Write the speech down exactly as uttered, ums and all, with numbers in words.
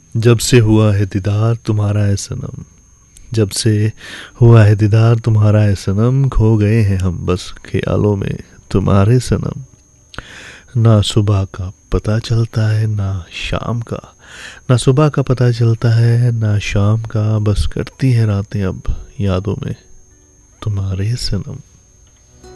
जब से हुआ है दीदार तुम्हारा है सनम, जब से हुआ है दीदार तुम्हारा है सनम, खो गए हैं हम बस ख्यालों में तुम्हारे सनम। ना सुबह का पता चलता है ना शाम का, ना सुबह का पता चलता है ना शाम का, बस कटती हैं रातें अब यादों में तुम्हारे सनम।